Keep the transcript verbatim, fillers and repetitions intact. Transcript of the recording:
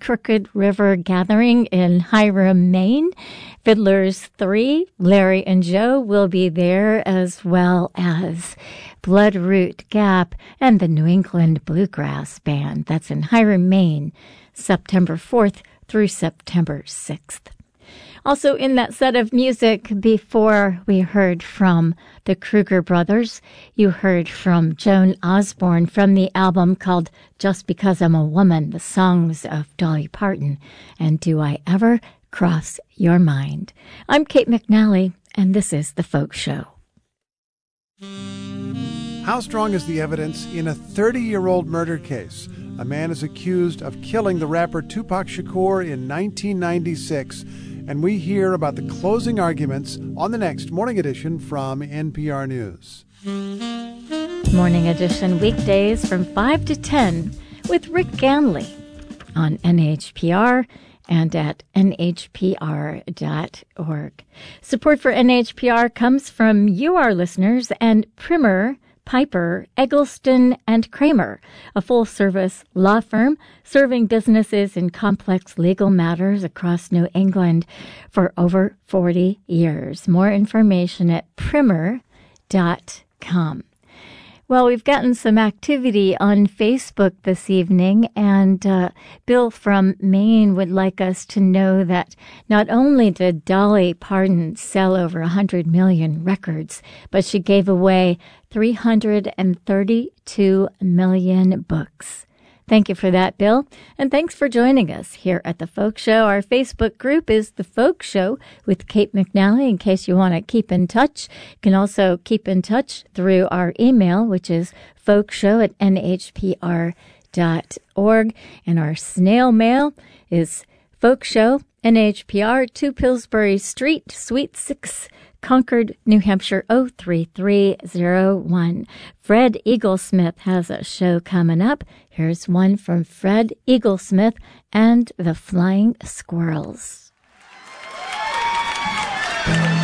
Crooked River Gathering in Hiram, Maine. Fiddlers three, Larry and Joe, will be there, as well as Bloodroot Gap and the New England Bluegrass Band. That's in Hiram, Maine, September fourth through September sixth. Also in that set of music, before we heard from the Kruger Brothers, you heard from Joan Osborne from the album called Just Because I'm a Woman, the songs of Dolly Parton and Do I Ever Cross Your Mind. I'm Kate McNally, and this is The Folk Show. How strong is the evidence in a thirty-year-old murder case? A man is accused of killing the rapper Tupac Shakur in nineteen ninety-six, and we hear about the closing arguments on the next Morning Edition from N P R News. Morning Edition weekdays from five to ten with Rick Ganley on N H P R and at N H P R dot org. Support for N H P R comes from you, our listeners, and Primer, Piper, Eggleston, and Kramer, a full-service law firm serving businesses in complex legal matters across New England for over forty years. More information at primer dot com. Well, we've gotten some activity on Facebook this evening, and uh, Bill from Maine would like us to know that not only did Dolly Parton sell over one hundred million records, but she gave away three hundred thirty-two million books. Thank you for that, Bill. And thanks for joining us here at The Folk Show. Our Facebook group is The Folk Show with Kate McNally, in case you want to keep in touch. You can also keep in touch through our email, which is folkshow at N H P R dot org. And our snail mail is Folkshow, N H P R, two Pillsbury Street, Suite six, Concord, New Hampshire, oh three three oh one. Fred Eaglesmith has a show coming up. Here's one from Fred Eaglesmith and the Flying Squirrels.